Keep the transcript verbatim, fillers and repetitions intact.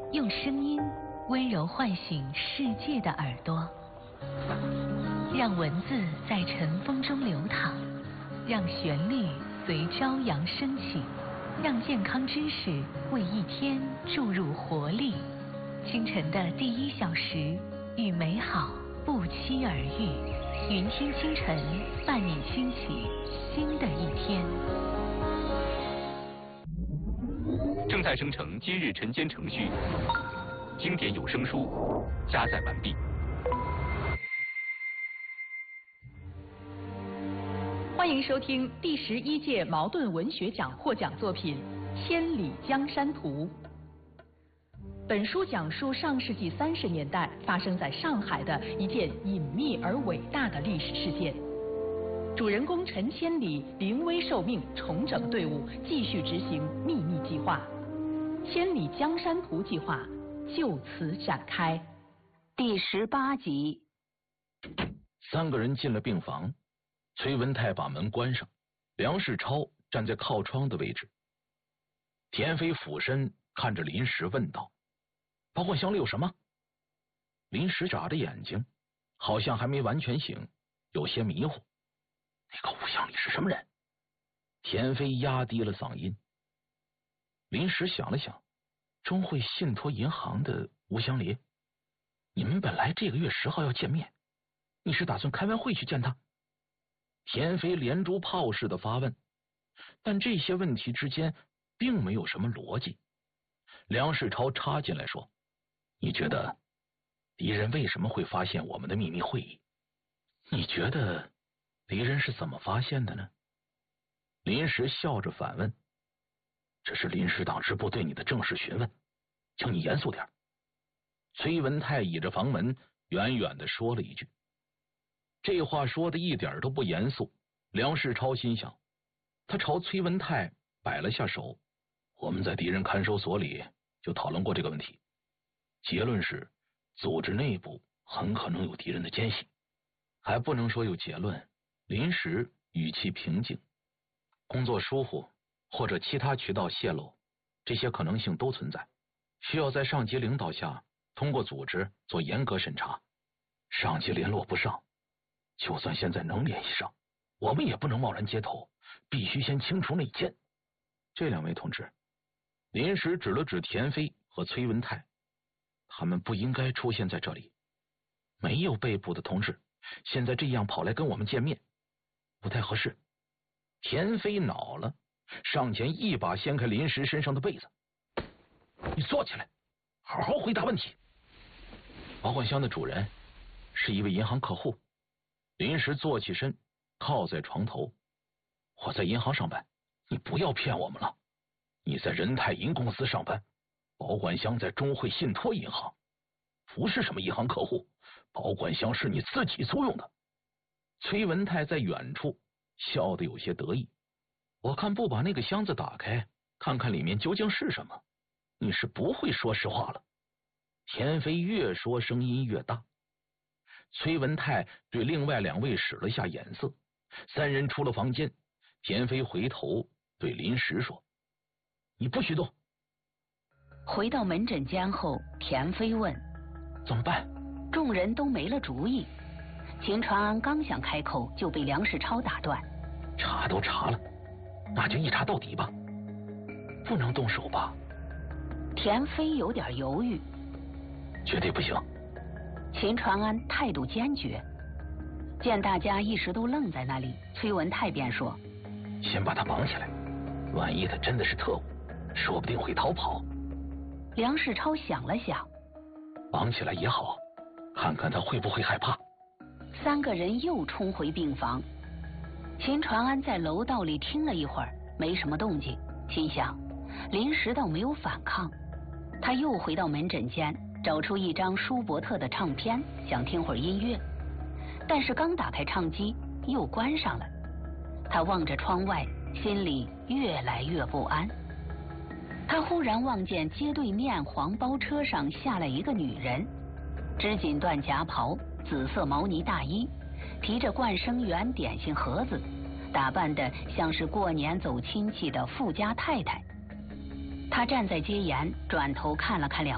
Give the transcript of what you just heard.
用声音温柔唤醒世界的耳朵，让文字在尘封中流淌，让旋律随朝阳升起，让健康知识为一天注入活力。清晨的第一小时，与美好不期而遇。云听清晨，伴你轻启新的一天。 正在生成今日晨间程序，经典有声书加载完毕。 欢迎收听第十一届茅盾文学奖获奖作品《千里江山图》。本书讲述上世纪三十年代发生在上海的一件隐秘而伟大的历史事件。主人公陈千里临危受命，重整队伍，继续执行秘密计划。千里江山图计划就此展开。 第十八集。 三个人进了病房，崔文泰把门关上，梁世超站在靠窗的位置。田飞俯身看着林石问道：保管箱里有什么？林石眨着眼睛，好像还没完全醒，有些迷糊。那个物箱里是什么人？田飞压低了嗓音。林石想了想，中汇信托银行的吴香莲，你们本来这个月十号要见面，你是打算开完会去见他？田飞连珠炮似的发问，但这些问题之间并没有什么逻辑。梁世超插进来说：你觉得敌人为什么会发现我们的秘密会议？你觉得敌人是怎么发现的呢？林石笑着反问：这是临时党支部对你的正式询问，请你严肃点。崔文泰倚着房门远远地说了一句。这话说的一点都不严肃。梁世超心想，他朝崔文泰摆了下手。我们在敌人看守所里就讨论过这个问题，结论是组织内部很可能有敌人的奸细。还不能说有结论。临时语气平静，工作疏忽或者其他渠道泄露，这些可能性都存在，需要在上级领导下通过组织做严格审查。上级联络不上，就算现在能联系上，我们也不能贸然接头，必须先清除内奸。这两位同志，临时指了指田飞和崔文泰，他们不应该出现在这里。没有被捕的同志现在这样跑来跟我们见面，不太合适。田飞恼了，上前一把掀开临时身上的被子。你坐起来，好好回答问题。保管箱的主人是一位银行客户。临时坐起身，靠在床头。我在银行上班，你不要骗我们了。你在仁泰银公司上班，保管箱在中汇信托银行，不是什么银行客户，保管箱是你自己租用的。崔文泰在远处笑得有些得意。我看不把那个箱子打开，看看里面究竟是什么，你是不会说实话了。田飞越说声音越大。崔文泰对另外两位使了下眼色，三人出了房间。田飞回头对林石说：你不许动。 回到门诊间后，田飞问： 怎么办？ 众人都没了主意。秦传安刚想开口，就被梁世超打断： 查都查了，那就一查到底吧，不能动手吧？ 田飞有点犹豫。 绝对不行。 秦传安态度坚决。见大家一时都愣在那里，崔文泰便说： 先把他绑起来，万一他真的是特务，说不定会逃跑。 梁世超想了想： 绑起来也好，看看他会不会害怕。 三个人又冲回病房。秦传安在楼道里听了一会儿，没什么动静，心想临时倒没有反抗。他又回到门诊间，找出一张舒伯特的唱片，想听会儿音乐，但是刚打开唱机又关上了。他望着窗外，心里越来越不安。他忽然望见街对面黄包车上下来一个女人，织锦缎夹袍，紫色毛呢大衣，提着冠生园点心盒子，打扮得像是过年走亲戚的富家太太。他站在街沿，转头看了看两